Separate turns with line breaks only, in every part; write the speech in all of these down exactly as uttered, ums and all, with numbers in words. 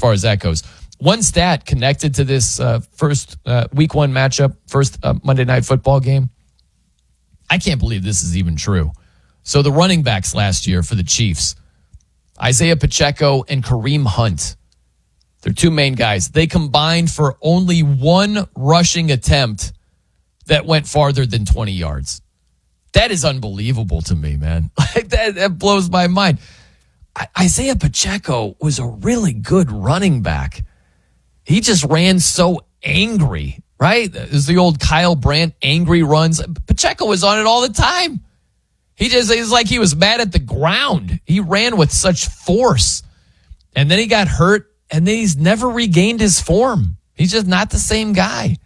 far as that goes. One stat connected to this uh, first uh, week one matchup, first uh, Monday Night Football game. I can't believe this is even true. So the running backs last year for the Chiefs, Isaiah Pacheco and Kareem Hunt, they're two main guys. They combined for only one rushing attempt that went farther than twenty yards. That is unbelievable to me, man. Like that, that blows my mind. I, Isaiah Pacheco was a really good running back. He just ran so angry, right? It was the old Kyle Brandt angry runs. Pacheco was on it all the time. He just, it was like he was mad at the ground. He ran with such force. And then he got hurt, and then he's never regained his form. He's just not the same guy.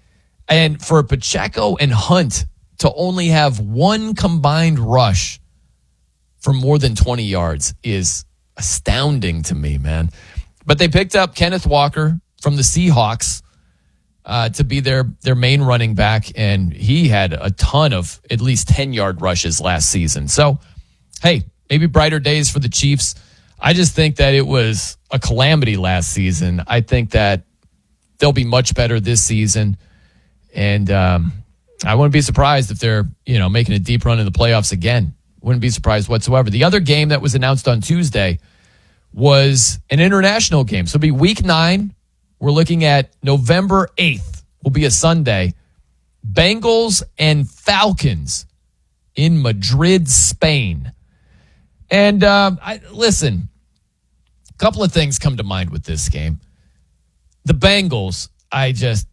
And for Pacheco and Hunt to only have one combined rush for more than twenty yards is astounding to me, man. But they picked up Kenneth Walker from the Seahawks uh, to be their, their main running back, and he had a ton of at least ten-yard rushes last season. So, hey, maybe brighter days for the Chiefs. I just think that it was a calamity last season. I think that they'll be much better this season, and um, I wouldn't be surprised if they're, you know, making a deep run in the playoffs again. Wouldn't be surprised whatsoever. The other game that was announced on Tuesday was an international game. So it'll be week nine. We're looking at November eighth. Will be a Sunday. Bengals and Falcons in Madrid, Spain. And uh, I, listen, a couple of things come to mind with this game. The Bengals, I just,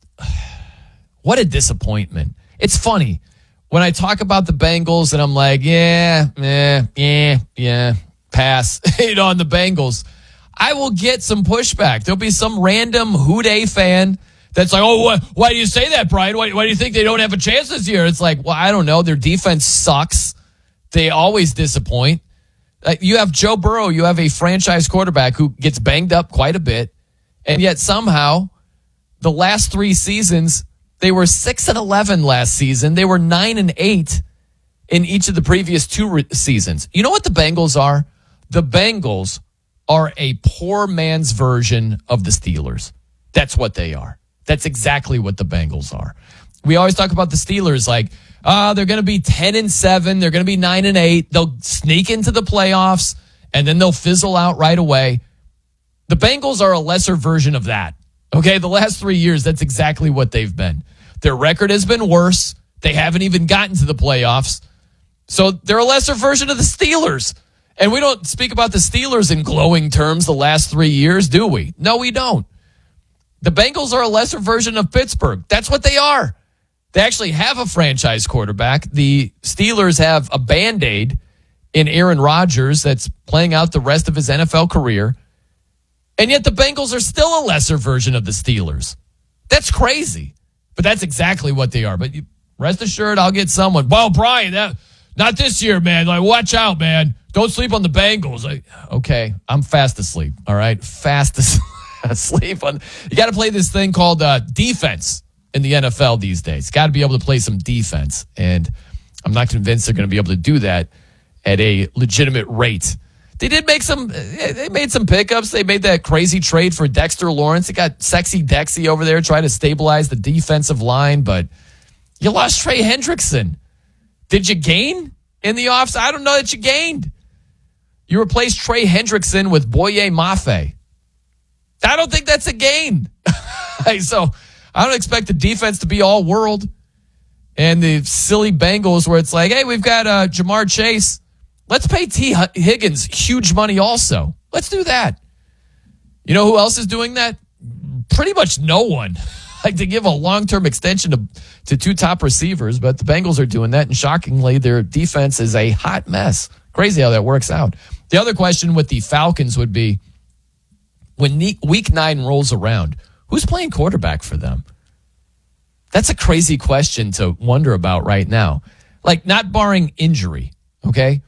what a disappointment. It's funny. When I talk about the Bengals and I'm like, yeah, yeah, yeah, yeah, pass, you know, on the Bengals, I will get some pushback. There'll be some random Houday fan that's like, oh, wh- why do you say that, Brian? Why, why do you think they don't have a chance this year? It's like, well, I don't know. Their defense sucks. They always disappoint. Uh, you have Joe Burrow. You have a franchise quarterback who gets banged up quite a bit. And yet somehow the last three seasons, they were six and eleven last season. They were nine and eight in each of the previous two re- seasons. You know what the Bengals are? The Bengals are a poor man's version of the Steelers. That's what they are. That's exactly what the Bengals are. We always talk about the Steelers like, ah, oh, they're going to be ten and seven. They're going to be nine and eight. They'll sneak into the playoffs and then they'll fizzle out right away. The Bengals are a lesser version of that. Okay, the last three years, that's exactly what they've been. Their record has been worse. They haven't even gotten to the playoffs. So they're a lesser version of the Steelers. And we don't speak about the Steelers in glowing terms the last three years, do we? No, we don't. The Bengals are a lesser version of Pittsburgh. That's what they are. They actually have a franchise quarterback. The Steelers have a Band-Aid in Aaron Rodgers that's playing out the rest of his N F L career. And yet the Bengals are still a lesser version of the Steelers. That's crazy. But that's exactly what they are. But you, rest assured, I'll get someone. Well, Brian, that, not this year, man. Like, watch out, man. Don't sleep on the Bengals. Like, okay, I'm fast asleep. All right, fast asleep on. You got to play this thing called uh, defense in the N F L these days. Got to be able to play some defense, and I'm not convinced they're going to be able to do that at a legitimate rate. They did make some, they made some pickups. They made that crazy trade for Dexter Lawrence. They got sexy Dexy over there trying to stabilize the defensive line, but you lost Trey Hendrickson. Did you gain in the offs? I don't know that you gained. You replaced Trey Hendrickson with Boye Mafe. I don't think that's a gain. So I don't expect the defense to be all world. And the silly Bengals where it's like, hey, we've got uh, Jamar Chase. Let's pay T. Higgins huge money also. Let's do that. You know who else is doing that? Pretty much no one. Like to give a long-term extension to, to two top receivers, but the Bengals are doing that, and shockingly, their defense is a hot mess. Crazy how that works out. The other question with the Falcons would be, when week nine rolls around, who's playing quarterback for them? That's a crazy question to wonder about right now. Like, not barring injury, okay?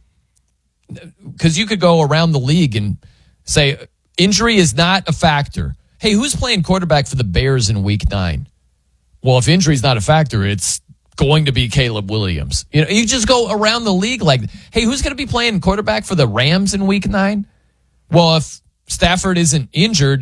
Because you could go around the league and say, injury is not a factor. Hey, who's playing quarterback for the Bears in week nine? Well, if injury is not a factor, it's going to be Caleb Williams. You know, you just go around the league like, hey, who's going to be playing quarterback for the Rams in week nine? Well, if Stafford isn't injured,